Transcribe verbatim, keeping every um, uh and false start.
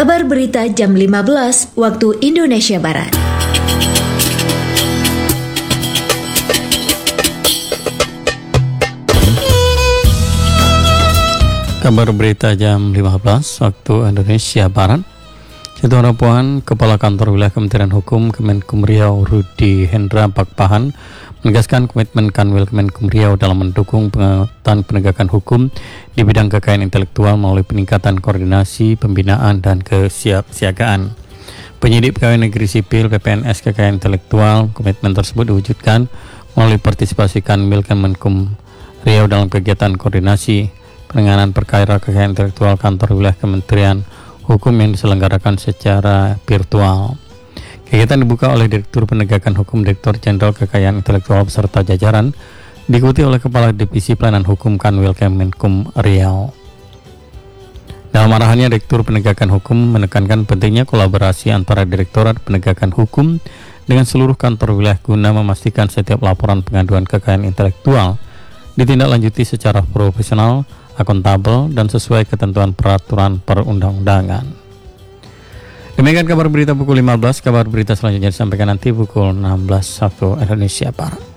Kabar berita jam lima belas waktu Indonesia Barat. Kabar berita jam lima belas waktu Indonesia Barat. Ketua Puan, Kepala Kantor Wilayah Kementerian Hukum Kemenkum Riau Rudi Hendra Pakpahan menegaskan komitmen Kanwil Kemenkum Riau dalam mendukung penguatan penegakan hukum di bidang kekayaan intelektual melalui peningkatan koordinasi, pembinaan, dan kesiapsiagaan. Penyidik Pegawai Negeri Sipil P P N S Kekayaan Intelektual, komitmen tersebut diwujudkan melalui partisipasi Kanwil Kemenkum Riau dalam kegiatan koordinasi penanganan perkara kekayaan intelektual kantor wilayah Kementerian Hukum yang diselenggarakan secara virtual. Kegiatan dibuka oleh Direktur Penegakan Hukum Direktur Jenderal Kekayaan Intelektual beserta jajaran, diikuti oleh Kepala Divisi Pelayanan Hukum Kanwil Kemenkum Riau. Dalam arahannya, Direktur Penegakan Hukum menekankan pentingnya kolaborasi antara Direktorat Penegakan Hukum dengan seluruh kantor wilayah guna memastikan setiap laporan pengaduan kekayaan intelektual ditindaklanjuti secara profesional, akuntabel, dan sesuai ketentuan peraturan perundang-undangan. Demikian kabar berita pukul lima belas. Kabar berita selanjutnya disampaikan nanti pukul enam belas waktu Indonesia Barat.